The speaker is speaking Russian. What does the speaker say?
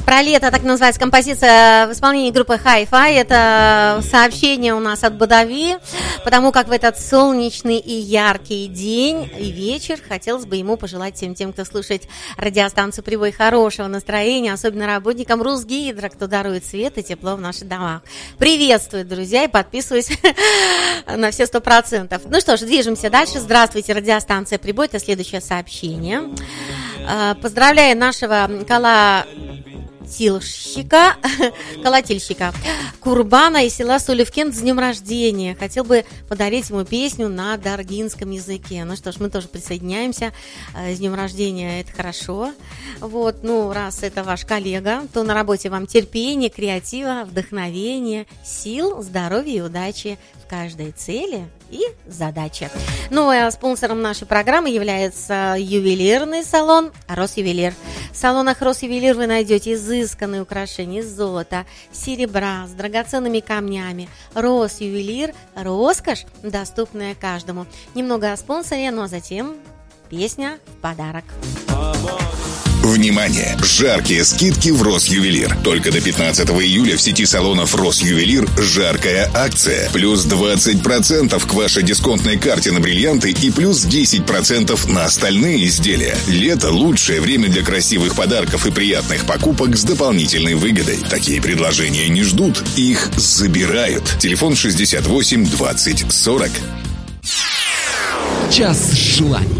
Про лето, так называется композиция в исполнении группы Hi-Fi. Это сообщение у нас от Бадави, потому как в этот солнечный и яркий день и вечер хотелось бы ему пожелать всем тем, кто слушает радиостанцию «Прибой», хорошего настроения, особенно работникам Русгидро, кто дарует свет и тепло в наших домах. Приветствую, друзья, и подписываюсь на все 100%. Ну что ж, движемся дальше. Здравствуйте, радиостанция «Прибой». Это следующее сообщение. Поздравляю нашего колотильщика Курбана из села Солевкент с днем рождения. Хотел бы подарить ему песню на даргинском языке. Ну что ж, мы тоже присоединяемся. С днем рождения, это хорошо. Вот, ну, раз это ваш коллега, то на работе вам терпения, креатива, вдохновения, сил, здоровья и удачи в каждой цели и задаче. Ну, а спонсором нашей программы является ювелирный салон «Росювелир». В салонах «Росювелир» вы найдете изысканные украшения из золота, серебра, с драгоценными камнями. «Росювелир» – роскошь, доступная каждому. Немного о спонсоре, но затем песня в подарок. Внимание! Жаркие скидки в Росювелир. Только до 15 июля в сети салонов Росювелир жаркая акция. Плюс 20% к вашей дисконтной карте на бриллианты и плюс 10% на остальные изделия. Лето – лучшее время для красивых подарков и приятных покупок с дополнительной выгодой. Такие предложения не ждут, их забирают. Телефон 68 20 40. Час желаний.